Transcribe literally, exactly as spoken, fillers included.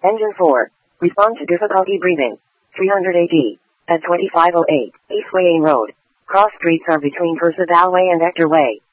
Engine four. Respond to difficulty breathing. three hundred A D. At twenty-five oh eight, East Wayne Road. Cross streets are between Percival Way and Hector Way.